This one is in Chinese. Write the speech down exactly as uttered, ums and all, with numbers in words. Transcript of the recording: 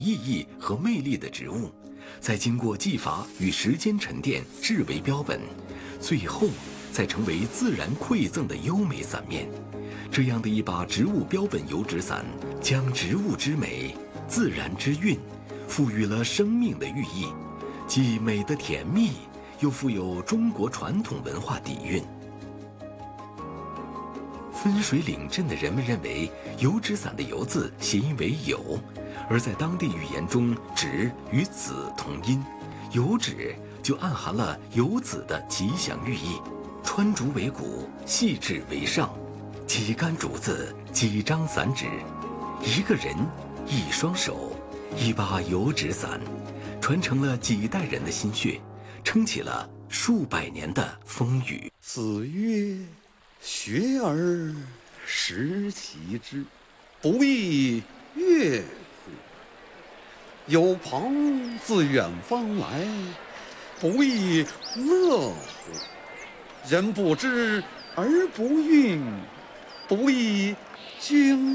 意义和魅力的植物，再经过技法与时间沉淀制为标本，最后再成为自然馈赠的优美伞面。这样的一把植物标本油纸伞，将植物之美、自然之韵，赋予了生命的寓意，既美的甜蜜，又富有中国传统文化底蕴。分水岭镇的人们认为，油纸伞的“油”字谐音为“有”，而在当地语言中，“纸”与“子”同音，油纸就暗含了游子的吉祥寓意。穿竹为骨，细致为上，几杆竹子，几张伞纸，一个人，一双手，一把油纸伞，传承了几代人的心血，撑起了数百年的风雨。 子曰：学而时齐之，不亦说乎？有朋自远方来，不亦乐乎？人不知而不愠，不亦惊